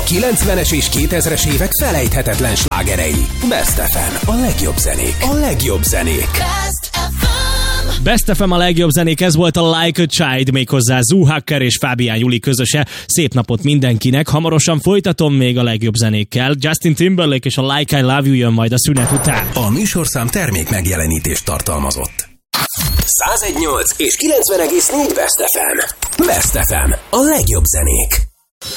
A 90-es és 2000-es évek felejthetetlen slágerei. Best FM. A legjobb zenék. A legjobb zenék. Best FM a legjobb zenék, ez volt a Like a Child, méghozzá Zoo Hacker és Fábián Juli közöse. Szép napot mindenkinek, hamarosan folytatom még a legjobb zenékkel. Justin Timberlake és a Like I Love You jön majd a szünet után. A műsorszám termék megjelenítést tartalmazott. 101.8 és 90,4 Best FM. Best FM. A legjobb zenék.